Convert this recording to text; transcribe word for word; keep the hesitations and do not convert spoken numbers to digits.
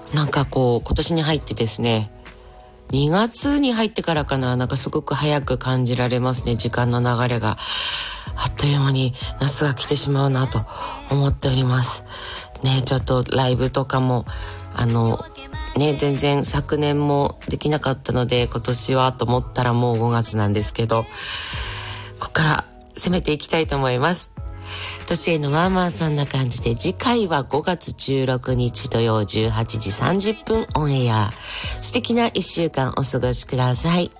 なんかこう今年に入ってですね、にがつに入ってからかな、なんかすごく早く感じられますね。時間の流れがあっという間に夏が来てしまうなと思っておりますね。ちょっとライブとかもあのね、全然昨年もできなかったので、今年はと思ったらもうごがつなんですけど、ここから攻めていきたいと思います。年へのまあまあそんな感じで、次回はごがつじゅうろくにち土曜じゅうはちじさんじゅっぷんオンエア。素敵ないっしゅうかんお過ごしください。